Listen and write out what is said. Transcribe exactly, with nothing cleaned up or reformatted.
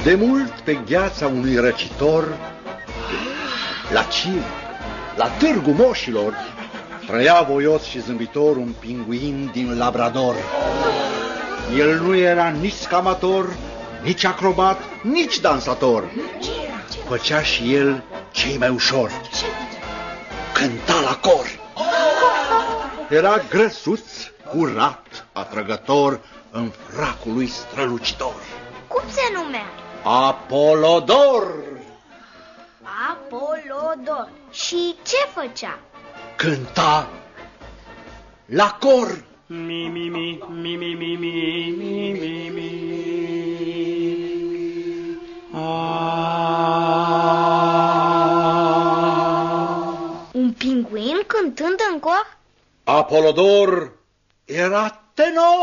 De mult pe gheața unui răcitor, la Cil, la Târgu Moșilor, trăia voios și zâmbitor un pinguin din Labrador. El nu era nici scamator, nici acrobat, nici dansator. Făcea și el cei mai ușor. Cânta la cor. Era grăsuț, curat, atrăgător, în fracul lui strălucitor. Cum se numea? Apolodor. Apolodor. Și ce făcea? Cânta la cor. Mi, mi, mi, mi, mi, mi, mi, mi, mi, mi. Un pinguin cântând în cor? Apolodor era tenor.